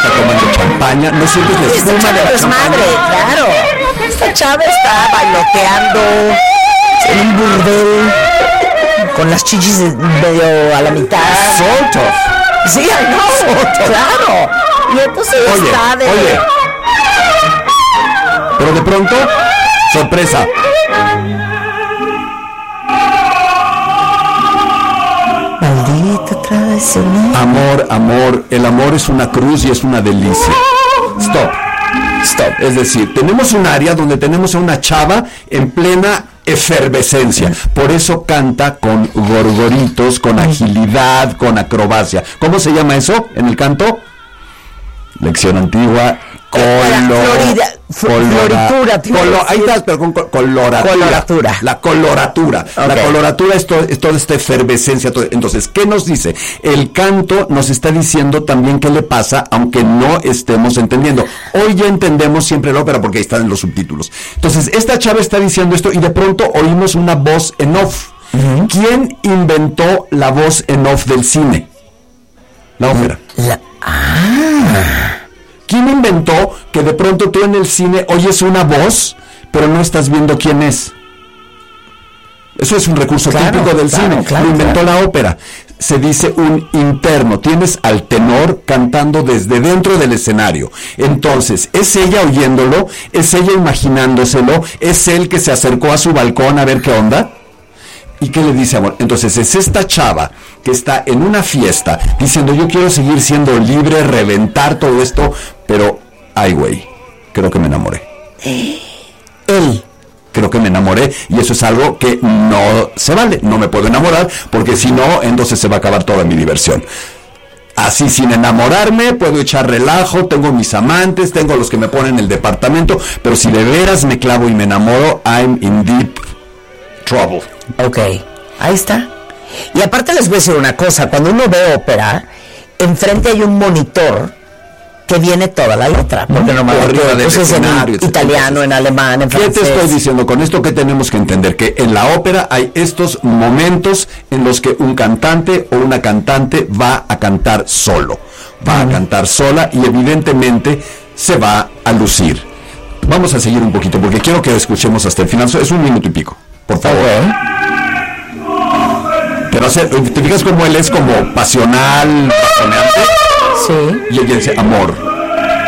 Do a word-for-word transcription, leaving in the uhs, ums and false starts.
está tomando champaña, no sientes la espuma Esta de chava la es champaña. madre, claro. Esta chava está bailoteando en un burdel con las chichis medio a la mitad. Sort of. Sí, I know, claro. Y entonces Oye, está de... oye. Pero de pronto, sorpresa. Maldita traición. Amor, amor, el amor es una cruz y es una delicia. Stop, stop. Es decir, tenemos un área donde tenemos a una chava en plena efervescencia. Por eso canta con gorgoritos, con agilidad, con acrobacia. ¿Cómo se llama eso en el canto? Lección antigua. Colo, Florida, colora, floritura, te iba a colo, decir. ahí estás, pero con col- coloratura. Coloratura. La coloratura. Okay. La coloratura es, to, es toda esta efervescencia. Todo. Entonces, ¿qué nos dice? El canto nos está diciendo también qué le pasa, aunque no estemos entendiendo. Hoy ya entendemos siempre la ópera porque ahí están los subtítulos. Entonces, esta chava está diciendo esto y de pronto oímos una voz en off. Uh-huh. ¿Quién inventó la voz en off del cine? La ópera. La... Ah... ¿Quién inventó que de pronto tú en el cine oyes una voz, pero no estás viendo quién es? Eso es un recurso claro, típico del claro, cine. claro, Lo inventó claro. la ópera. Se dice un interno. Tienes al tenor cantando desde dentro del escenario. Entonces, ¿es ella oyéndolo? ¿Es ella imaginándoselo? ¿Es él que se acercó a su balcón a ver qué onda? ¿Y qué le dice, amor? Entonces es esta chava que está en una fiesta diciendo yo quiero seguir siendo libre, reventar todo esto, pero, ay güey, creo que me enamoré. Él. Creo que me enamoré y eso es algo que no se vale. No me puedo enamorar porque si no, entonces se va a acabar toda mi diversión. Así sin enamorarme, puedo echar relajo, tengo mis amantes, tengo los que me ponen en el departamento, pero si de veras me clavo y me enamoro, I'm in deep trouble. Ok, ahí está. Y aparte les voy a decir una cosa, cuando uno ve ópera, enfrente hay un monitor que viene toda la letra, porque Mm, normalmente arriba del entonces en escenario, etcétera. italiano, en alemán, en ¿Qué francés. te estoy diciendo? Con esto que tenemos que entender, que en la ópera hay estos momentos en los que un cantante o una cantante va a cantar solo, va mm. a cantar sola y evidentemente se va a lucir. Vamos a seguir un poquito porque quiero que escuchemos hasta el final, es un minuto y pico, por favor. Okay. Pero hacer, ¿te fijas cómo él es como pasional, pasionante? Sí. Y ella dice, amor.